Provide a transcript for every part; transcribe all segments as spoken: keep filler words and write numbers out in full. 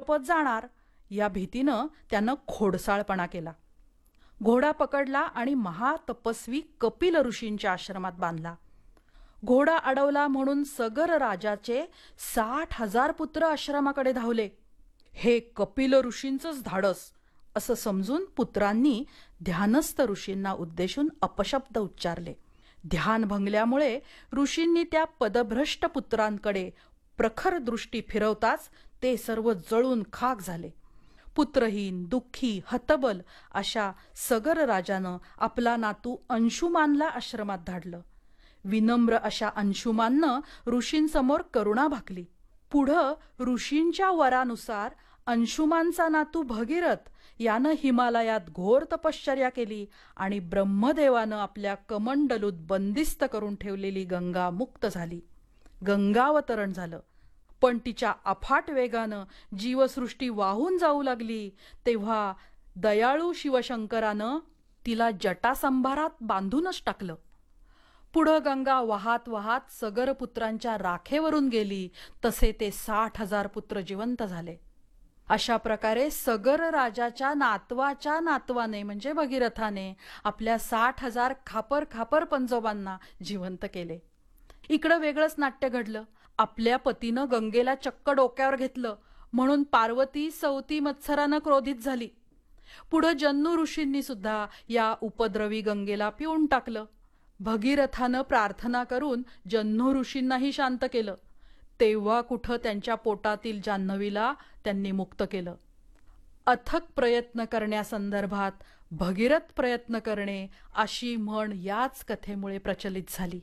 सोबत जाणार या भीतीनं त्यानं खोडसाळपणा केला. घोडा पकडला आणि महातपस्वी कपिल ऋषींच्या आश्रमात बांधला. घोडा अडवला म्हणून सगर राजाचे साठ हजार पुत्र आश्रमाकडे धावले. हे कपिल ऋषींचंच धाडस असं समजून पुत्रांनी ध्यानस्थ ऋषींना उद्देशून अपशब्द उच्चारले. ध्यान भंगल्यामुळे ऋषींनी त्या पदभ्रष्ट पुत्रांकडे प्रखर दृष्टी फिरवताच ते सर्व जळून खाक झाले. पुत्रहीन, दुःखी, हतबल अशा सगर राजानं आपला नातू अंशुमानला आश्रमात धाडलं. विनम्र अशा अंशुमाननं ऋषींसमोर करुणा भाकली. पुढं ऋषींच्या वरानुसार अंशुमानचा नातू भगीरथ यानं हिमालयात घोर तपश्चर्या केली आणि ब्रह्मदेवानं आपल्या कमंडलूत बंदिस्त करून ठेवलेली गंगा मुक्त झाली. गंगावतरण झालं. पण तिच्या अफाट वेगानं जीवसृष्टी वाहून जाऊ लागली तेव्हा दयाळू शिवशंकरानं तिला जटासंभारात बांधूनच टाकलं. पुढं गंगा वाहत वाहत सगर पुत्रांच्या राखेवरून गेली तसे ते साठ हजार पुत्र जिवंत झाले. अशा प्रकारे सगर राजाच्या नातवाच्या नातवाने म्हणजे भगीरथाने आपल्या साठ हजार खापर खापर पंजोबांना जिवंत केले. इकडं वेगळंच नाट्य घडलं. आपल्या पतीनं गंगेला चक्क डोक्यावर घेतलं म्हणून पार्वती सवती मत्सरानं क्रोधित झाली. पुढं जन्नू ऋषींनी सुद्धा या उपद्रवी गंगेला पिऊन टाकलं. भगीरथानं प्रार्थना करून जन्नू ऋषींनाही शांत केलं. तेव्हा कुठं त्यांच्या पोटातील जान्हवीला त्यांनी मुक्त केलं. अथक प्रयत्न करण्यासंदर्भात भगीरथ प्रयत्न करणे अशी म्हण याच कथेमुळे प्रचलित झाली.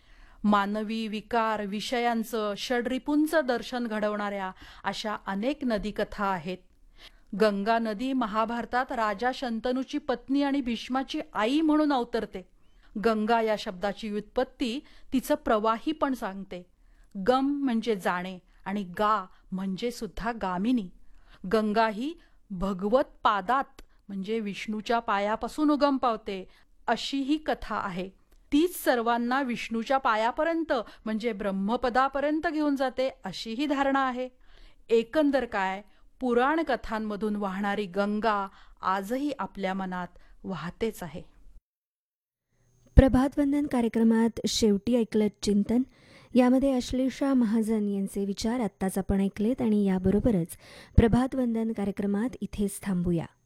मानवी विकार विषयांचं षड्रिपूंचं दर्शन घडवणाऱ्या अशा अनेक नदीकथा आहेत. गंगा नदी महाभारतात राजा शंतनूची पत्नी आणि भीष्माची आई म्हणून अवतरते. गंगा या शब्दाची व्युत्पत्ती तिचं प्रवाही पण सांगते. गम म्हणजे जाणे आणि गा म्हणजे सुद्धा गामिनी. गंगा ही भगवत पादात म्हणजे विष्णूच्या पायापासून उगम पावते अशी ही कथा आहे. तीच सर्वांना विष्णूच्या पायापर्यंत म्हणजे ब्रह्मपदापर्यंत घेऊन जाते अशी ही धारणा आहे. एकंदर काय, पुराण कथांमधून वाहणारी गंगा आजही आपल्या मनात वाहतेच आहे. प्रभातवंदन कार्यक्रमात शेवटी ऐकलं चिंतन. यामध्ये अश्लेषा महाजन यांचे विचार आत्ताच आपण ऐकलेत आणि याबरोबरच प्रभातवंदन कार्यक्रमात इथेच थांबूया.